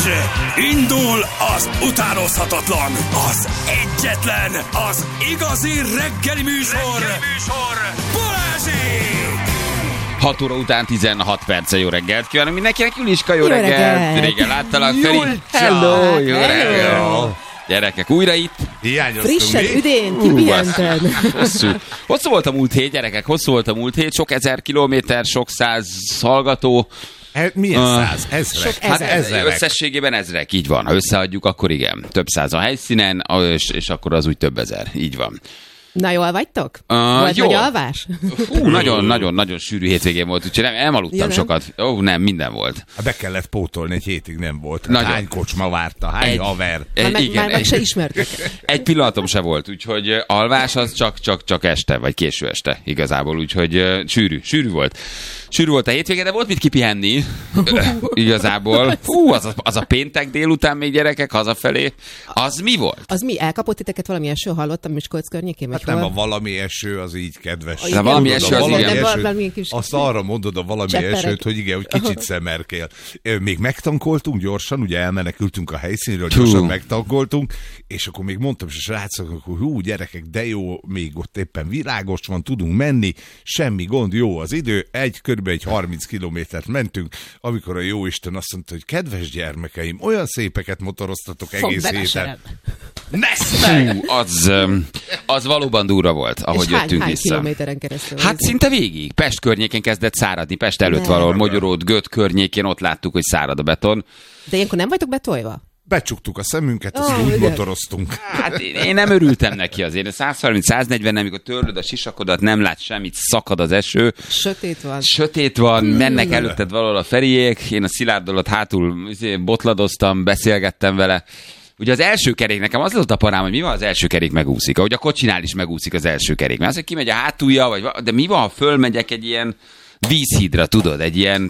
Indul az utánozhatatlan, az egyetlen, az igazi reggeli műsor, Balázsék! 6 óra után 16 perce. Jó reggelt kívánok mindenkinek, Juliska, jó reggelt! Régen láttalak, Feri. Hello, jó reggelt! Gyerekek, újra itt. Frissen, üdén, kipihented. Hosszú volt a múlt hét, gyerekek, hosszú volt a múlt hét. Sok ezer kilométer, sok száz hallgató. Milyen száz? Ezrek? Hát ezerek. Összességében ezrek, így van. Ha összeadjuk, akkor igen. Több száz a helyszínen, és akkor az úgy több ezer. Így van. Na, jól vagytok? Volt jó. nagy alvás? Nagyon sűrű hétvégén volt, úgyhogy nem aludtam sokat. Nem, minden volt. Be kellett pótolni, egy hétig nem volt. Nagyon. Hány kocsma várta, hány haver. Már meg se ismertek. Egy pillanatom se volt, úgyhogy alvás az csak este, vagy késő este igazából, úgyhogy sűrű volt. Sűrű volt a hétvége, de volt mit kipihenni igazából. Az a péntek délután még, gyerekek, hazafelé. Az mi volt? Az mi? Elkapott titeket valami eső? Hallottam Miskolc környékén? Hát nem, a valami eső az így kedves. De valami eső az igen. Azt arra mondod a valami esőt, hogy igen, hogy kicsit szemerkél. Még megtankoltunk gyorsan, ugye elmenekültünk a helyszínről, gyorsan megtankoltunk, és akkor még mondtam is a srácoknak, hogy gyerekek, de jó, még ott éppen világos van, tudunk menni, semmi gond, jó az idő, körülbelül egy 30 kilométert mentünk, amikor a jóisten azt mondta, hogy kedves gyermekeim, olyan szépeket motoroztatok egész héten. Az valóban durva volt, ahogy jöttünk hány vissza. kilométeren keresztül? Hát szinte végig. Pest környékén kezdett száradni. Pest előtt valahol Magyaród, Göt környékén ott láttuk, hogy szárad a beton. De ilyenkor nem vagytok betolva? Becsuktuk a szemünket, azt úgy motoroztunk. Hát én nem örültem neki azért. 130-140, amikor törlöd a sisakodat, nem látsz semmit, szakad az eső. Sötét van, mennek előtted valahol a Feriék, én a Szilárd hátul botladoztam, beszélgettem vele. Ugye az első kerék, nekem az volt a parám, hogy mi van, az első kerék megúszik. Ahogy a kocsinál is megúszik az első kerék. Mert az, hogy kimegy a hátulja, de mi van, ha fölmegyek egy ilyen vízhídra, tudod, egy ilyen...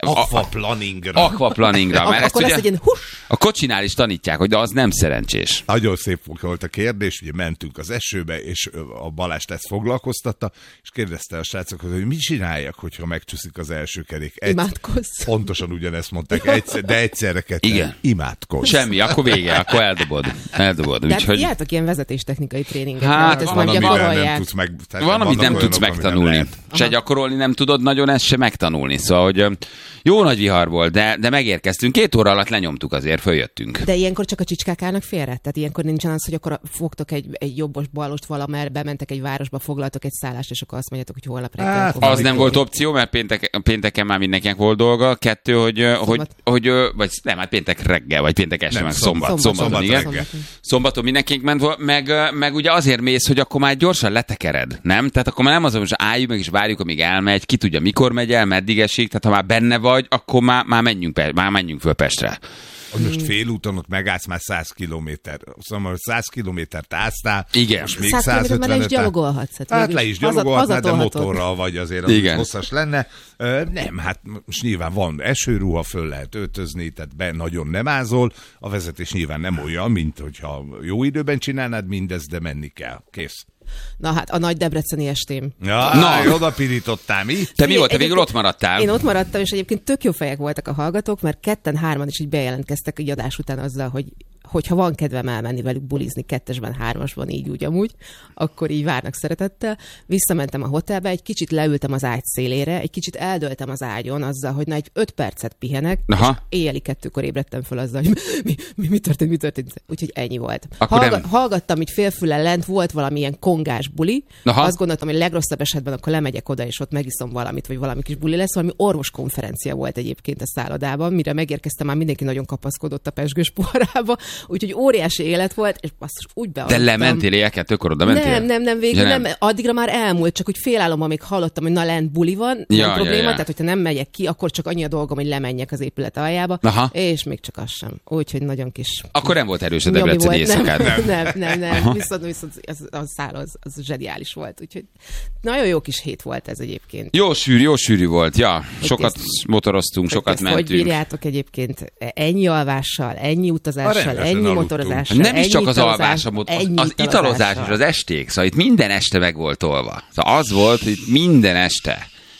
Aquaplaningra. Mert akkor ezt lesz ugye, egy ilyen a kocsinál is tanítják, hogy de az nem szerencsés. Nagyon szép volt a kérdés, ugye mentünk az esőbe, és a Balást ezt foglalkoztatta, és kérdezte a srácokat, hogy mit csináljak, hogyha megcsúszik az első kerék. Imádkozz. Pontosan ugyanezt mondták, de egyszerre ketten. Igen. Imádkozz. Semmi, akkor vége, akkor eldobod. De Úgyhogy... jártok ilyen vezetéstechnikai tréninget. Hát, ezt van, nem gyakorolják. Van, amit nem tudsz megtanulni. Se gyakorolni nem tudod nagyon, ezt se megtanulni. Szóval, hogy jó nagy vihar volt, de megérkeztünk. 2 óra alatt lenyomtuk azért, följöttünk. De ilyenkor csak a csicskák állnak félre? Tehát ilyenkor nincsen az, hogy akkor fogtok egy jobbos balost valamerre, bementek egy városba, foglaltok egy szállást, és akkor azt mondjátok, hogy holnap reggel. Az nem volt opció, mert pénteken már mindenkinek volt dolga. 2, vagy nem, hát péntek reggel, vagy péntek este, meg szombaton, igen. Szombaton mindenkinek ment volt, meg ugye azért mész, hogy akkor már gyorsan letekered, nem? Tehát akkor már nem az, hogy álljunk meg és várjuk, amíg elmegy, ki tudja, mikor megy el, meddig esik, tehát ha már benne vagy, akkor már menjünk föl Pestre. Most félúton ott megállsz már 100 kilométer. Szóval 100 kilométert áztál, igen. most még 100 kilométer le is gyalogolhatsz. Hát le is gyalogolhatnád, de motorral vagy azért, az hosszas lenne. Nem, hát most nyilván van esőruha, föl lehet öltözni, tehát nagyon nem ázol. A vezetés nyilván nem olyan, mint hogyha jó időben csinálnád mindezt, de menni kell. Kész. Na hát, a nagy debreceni estém. Oda pirítottál, mi? Te mi volt? Te végül ott maradtál? Én ott maradtam, és egyébként tök jó fejek voltak a hallgatók, mert 2-3 is így bejelentkeztek egy adás után azzal, hogyha van kedvem elmenni velük bulizni 2-esben, 3-asban, így úgy amúgy, akkor így várnak szeretettel. Visszamentem a hotelbe, egy kicsit leültem az ágy szélére, egy kicsit eldöltem az ágyon azzal, hogy egy 5 percet pihenek, aha, és éjjeli 2-kor ébredtem föl azzal, hogy mi történt. Úgyhogy ennyi volt. Hallgattam így félfüllel lent, volt valamilyen kongás buli, aha, azt gondoltam, hogy legrosszabb esetben akkor lemegyek oda, és ott megiszom valamit, vagy valami kis buli lesz. Valami orvoskonferencia volt egyébként a szállodában, mire megérkeztem, már mindenki nagyon kapaszkodott a pezsgős poharába. Úgyhogy óriási élet volt, és basszus, úgy beadtam. De lementél éjjel 2-kor oda mentél? Nem, végül nem. Addigra már elmúlt, csak úgy félállomban még hallottam, hogy na lent buli van, nem probléma, tehát hogyha nem megyek ki, akkor csak annyi a dolgom, hogy lemenjek az épület aljába, aha, és még csak az sem. Úgyhogy nagyon kis... Akkor nem volt erős a debreceni éjszakád. Nem. Viszont a száll az zseniális volt. Úgyhogy nagyon jó kis hét volt ez egyébként. Jó sűrű volt, ja. Sokat motoroztunk, sokat mentünk. Hogy bírjátok egyébként ennyi alvással, ennyi utazással, ennyi motorozással, nem is csak az alvás, az italozás és az esték, szóval itt minden este meg volt tolva. Szóval az volt, hogy minden este.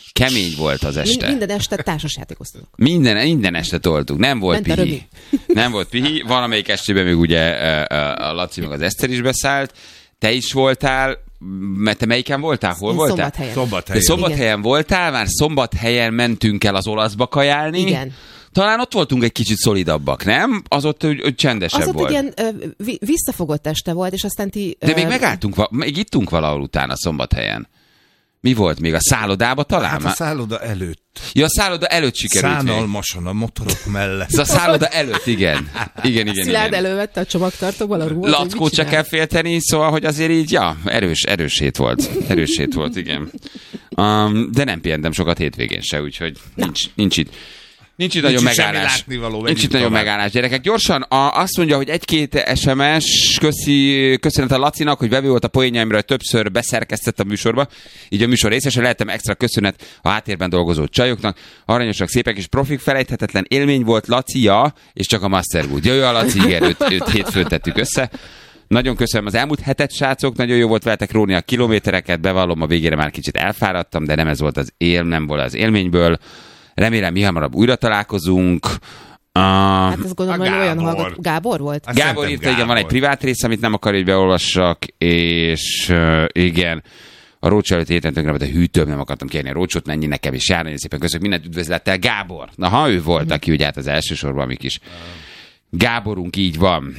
Kemény volt az este. Minden este társasjátékoztunk. Minden este toltuk. Nem volt pihi. Nem volt pihi. Valamelyik estében még ugye a Laci meg az Eszter is beszállt. Te is voltál. Mert te melyiken voltál? Hol voltál? Szombathelyen. Szombathelyen voltál, már Szombathelyen mentünk el az Olaszba kajálni. Igen. Talán ott voltunk egy kicsit szolidabbak, nem? Az ott csendesebb volt. Az ott volt. ilyen visszafogott este volt, és aztán ti... De még megálltunk, még ittunk valahol utána Szombathelyen. Mi volt még? A szállodába talán? Hát a szálloda előtt. Ja, a szálloda előtt sikerült. Szánalmasan a motorok mellett. A szálloda előtt, igen. Igen. Szilárd elővette a csomagtartóval a ruhát. Lackót se kell félteni, szóval, hogy azért így, erős hét volt. Erős hét volt, igen. De nem pihentem sokat hétvégén se, úgyhogy nincs itt. Nincs itt nagyon megállás. Nincs itt nagyon megállás, gyerekek. Gyorsan azt mondja, hogy egy-két SMS, köszönet a Lacinak, hogy vevő volt a poénjaimra, hogy többször beszerkesztett a műsorba. Így a műsor részese lehetem extra köszönet a háttérben dolgozó csajoknak. Aranyosak, szépek és profik, felejthetetlen élmény volt Lacia, és csak a Masterwood. Jaj, a Laci, igen, őt hétfőn tettük össze. Nagyon köszönöm az elmúlt hetet, srácok, nagyon jó volt veletek róni a kilométereket, bevallom, a végére már kicsit elfáradtam, de nem volt az élményből. Remélem, mi hamarabb újra találkozunk. Hát azt gondolom, hogy olyan hallgat... Gábor volt? Gábor írta, igen, van egy privát rész, amit nem akar, hogy beolvassak, és igen, a rócsó előtt héten tönkre, de hűtőbb, nem akartam kérni a rócsót, mennyi nekem is jár, nagyon szépen köszönjük, mindent üdvözlettel, Gábor. Na, ha ő volt, aki ugye hát az elsősorban mi kis Gáborunk, így van.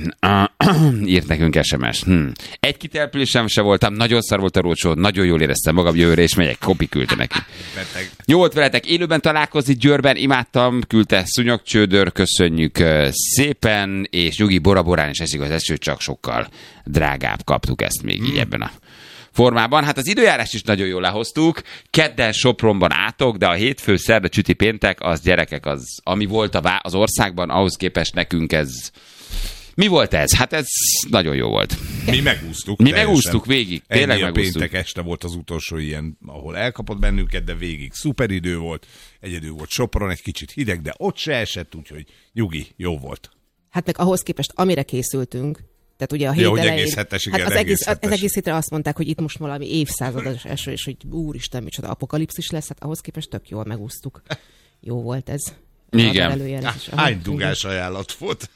Írt nekünk SMS. Egy kitelepülésem se voltam, nagyon szar volt a rócsó, nagyon jól éreztem magam, jövőre és megyek, Kopi küldte neki. Jó volt veletek élőben találkozni Győrben, imádtam, küldte Szúnyogcsődör, köszönjük szépen, és nyugi Bora-Borán is esik az eső, csak sokkal drágább, kaptuk ezt még így ebben a formában. Hát az időjárást is nagyon jól lehoztuk. Kedden Sopronban átok, de a hétfő, szerda, csüti, péntek, az gyerekek, az, ami volt az országban, ahhoz képest nekünk ez... Mi volt ez? Hát ez nagyon jó volt. Mi megúsztuk. Mi megúsztuk végig. Tényleg megúsztuk. Péntek este volt az utolsó ilyen, ahol elkapott bennünket, de végig szuper idő volt. Egyedül volt Sopron, egy kicsit hideg, de ott se esett, úgyhogy nyugi, jó volt. Hát meg ahhoz képest, amire készültünk, tehát ugye a hét elején, egész hetes, igen, hát az egész hétre azt mondták, hogy itt most valami évszázados eső, és hogy úristen, micsoda apokalipszis lesz, hát ahhoz képest tök jól megúsztuk. Jó volt ez. Igen. Hány dugás ajánlat volt?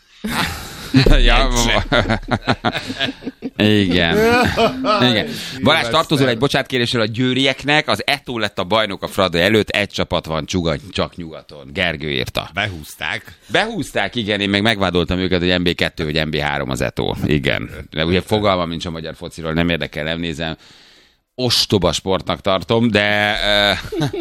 Ja, igen. Balázs, tartozol egy bocsátkérésről a győrieknek, az Eto lett a bajnok a Fradi előtt, egy csapat van csak nyugaton. Gergő írta. Behúzták, igen, én meg megvádoltam őket, hogy MB2 vagy MB3 az Eto. Igen. Ugye fogalmam nincs a magyar fociról, nem érdekel, nem nézem. Ostoba sportnak tartom, de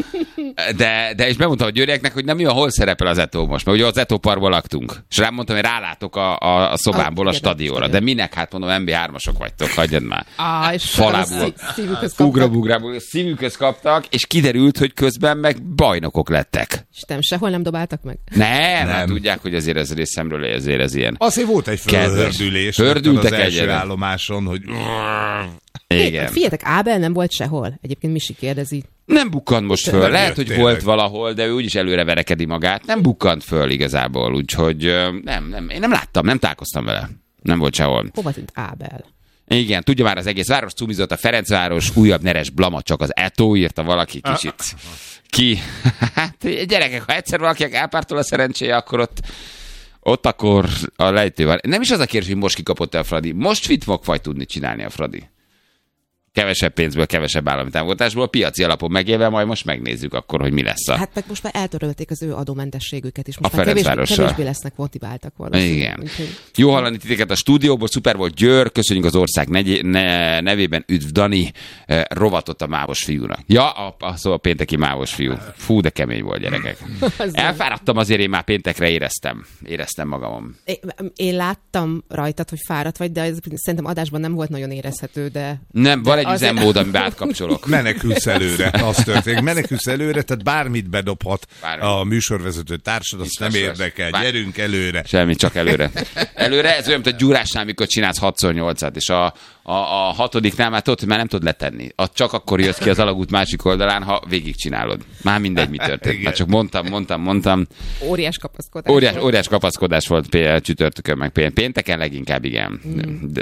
és bemondtam a győrieknek, hogy nem olyan, hol szerepel az Eto most, mert ugye az Eto Parkban laktunk. És rám mondtam, hogy rálátok a szobámból a stadionra. De minek? Hát mondom, MB3-asok vagytok, hagyjad már. Falából. Ugrabugrából. Szívükhöz kaptak, és kiderült, hogy közben meg bajnokok lettek. És nem sehol nem dobáltak meg? Nem. Hát tudják, hogy azért ez részemről azért ez ilyen. Azért volt egy földülés az első állomáson, hogy... Igen. Figyeljetek, Ábel nem volt sehol. Egyébként Misi kérdezi. Nem bukkant most föl. Lehet, hogy volt valahol, de ő úgyis előre verekedi magát. Nem bukkant föl igazából, úgyhogy nem. Én nem láttam, nem találkoztam vele. Nem volt sehol. Hova tűnt Ábel? Igen, tudja már az egész város cumizott, a Ferencváros, újabb neres blama, csak az Eto, írta valaki kicsit. Ki? Hát gyerekek, ha egyszer valakinek elpártol a szerencséje, akkor ott akkor a lejtő van. Nem is az a kérdés, hogy most kikapott el a Fradi. Most fit fog vagy tudni csinálni a Fradi. Kevesebb pénzből, kevesebb állami támogatásból, piaci alapon megélve, majd most megnézzük akkor, hogy mi lesz. Hát meg most már eltörölték az ő adómentességüket is. Most a Ferencvárossal. Kevésbé lesznek motiváltak valószínűleg. Igen. Jó hallani titeket a stúdióból, szuper volt Győr, köszönjük az ország nevében, üdv Dani, rovatott a mávos fiúnak. Ja, szóval a pénteki mávos fiú. Fú, de kemény volt, gyerekek. Elfáradtam, azért én már péntekre éreztem magamon. Én láttam rajtad, hogy fáradt vagy, de szerintem adásban nem volt nagyon érezhető, de... Nem, van egy üzemmód, amiben átkapcsolok. Menekülsz előre, az történik. Menekülsz előre, tehát bármit bedobhat a műsorvezető társad, azt nem érdekel. Gyerünk előre. Semmi, csak előre. Előre, ez olyan, mint a gyúrásnál, amikor csinálsz 6x8-at, és a hatodiknál már tudod, hogy már nem tudod letenni. Csak akkor jössz ki az alagút másik oldalán, ha végigcsinálod. Már mindegy, mi történt. Már csak mondtam. Óriás kapaszkodás. Óriás kapaszkodás volt csütörtökön, meg pénteken leginkább, igen.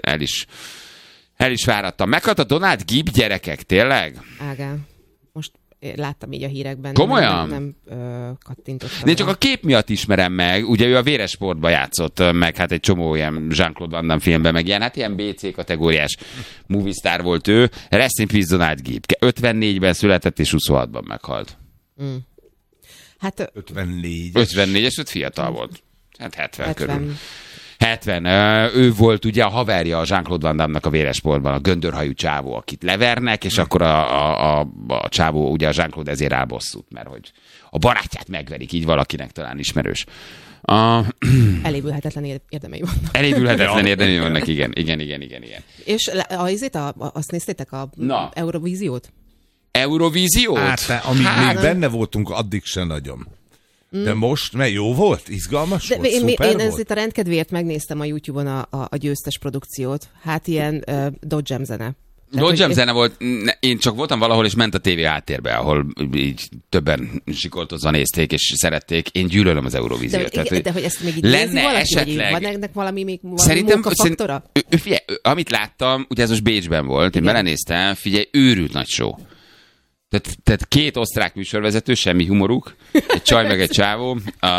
El is fáradtam. Meghalt a Donald Gibb, gyerekek, tényleg? Ágá. Most láttam így a hírekben. Komolyan? Nem kattintottam. Én csak a kép miatt ismerem meg, ugye ő a Véres Sportba játszott, meg hát egy csomó ilyen Jean-Claude Van Damme filmben, meg ilyen, hát ilyen BC kategóriás movie star volt ő. Rest in peace Donald Gibb. 54-ben született és 26-ban meghalt. Hát 54-es, ott fiatal volt. Hát 70 körül. 70. Ő volt ugye a haverja a Jean-Claude Van Damme-nak a Véres Sportban, a göndörhajú csávó, akit levernek, és akkor a csávó, ugye a Jean-Claude ezért áll bosszút, mert hogy a barátját megverik, így valakinek talán ismerős. Elévülhetetlen érdemei vannak. Elévülhetetlen érdemei vannak, igen. És azt néztétek a Eurovíziót? Eurovíziót? Hát, amíg még benne voltunk, addig se nagyon. De most, mert jó volt? Izgalmas volt? Szuper én ezért a rendkedvéért megnéztem a YouTube-on a győztes produkciót. Hát ilyen Dodge Jam zene. Dodge Jam zene volt, én csak voltam valahol, és ment a tévé háttérbe, ahol így többen sikoltozva nézték, és szerették. Én gyűlölöm az Eurovíziót. De hogy ezt még így nézni valaki, esetleg, van ennek valami munkafaktora? Figyelj, amit láttam, ugye ez most Bécsben volt, én belenéztem, figyelj, őrült nagy show. Tehát 2 osztrák műsorvezető, semmi humoruk, egy csaj meg egy csávó,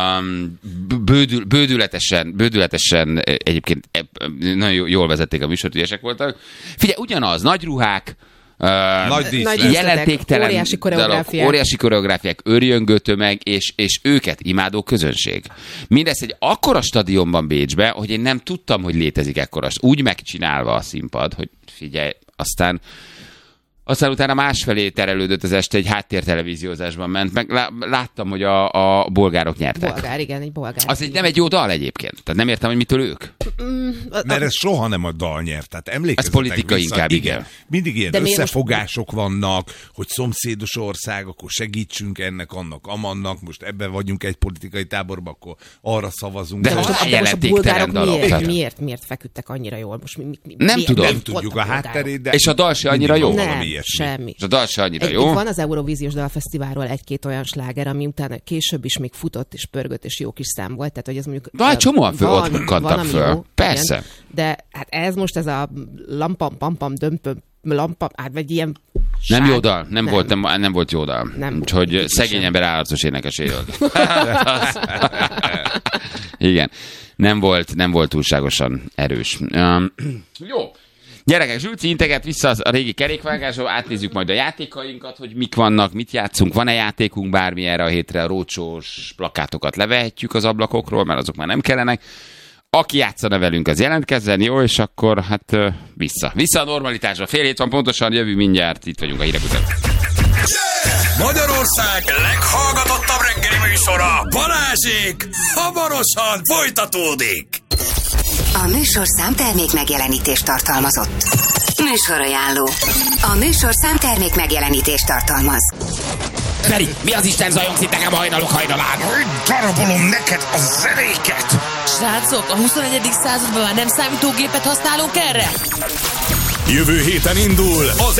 bődületesen egyébként nagyon jól vezették a műsort, ügyesek voltak. Figyelj, ugyanaz, nagy ruhák, jelentéktelen óriási koreográfiák, őrjöngő tömeg, és őket imádó közönség. Mindez egy akkora stadionban Bécsbe, hogy én nem tudtam, hogy létezik ekkora. Úgy megcsinálva a színpad, hogy figyelj, aztán utána másfelé terelődött az este, egy háttértelevíziózásban ment, meg láttam, hogy a bolgárok nyertek. Egy bolgár. Az nem egy jó dal egyébként. Tehát nem értem, hogy mitől ők. Mert ez soha nem a dal nyert. Tehát emlékezzetek ez politika vissza, inkább, igen. Mindig ilyen összefogások vannak, hogy szomszédos ország, akkor segítsünk ennek, annak, amannak. Most ebben vagyunk egy politikai táborban, akkor arra szavazunk. De most a bolgárok miért feküdtek annyira jól? Most nem tudom. Nem tudjuk a hátterét, de... És a dal se annyira jó. Semmi. És a dal se annyira jó. Van az Eurovíziós Dalfesztiválról 1-2 olyan sláger, ami utána később is még futott és pörgött és jó kis szám volt. Tehát, hogy ez mondjuk... De csomóan fölkantak föl. Persze. Ilyen, de hát ez most ez a lampam, pampam, dömpöm, lampam, hát vagy ilyen... Nem jó dal, nem volt jó dal. Úgyhogy szegény ember állatos énekes élt. Igen. Nem volt túlságosan erős. Jó. Gyerekek, Zsülci integet vissza a régi kerékvágásról, átnézzük majd a játékainkat, hogy mik vannak, mit játszunk, van-e játékunk bármi erre a hétre, a rócsós plakátokat levehetjük az ablakokról, mert azok már nem kellenek. Aki játszana velünk, az jelentkezzen, jó, és akkor hát vissza a normalitásra. Fél hét van pontosan, jövő mindjárt, itt vagyunk a hírek után. Magyarország leghallgatottabb reggeli műsora, Balázsék, hamarosan folytatódik. A műsorszám termék megjelenítést tartalmazott. Műsorajánló. A műsorszám termék megjelenítést tartalmaz. Feri, mi az Isten zajongsz itt nekem hajnalán? Hogy darabolom neked a zenéket? Srácok, a 21. században már nem számítógépet használunk erre? Jövő héten indul az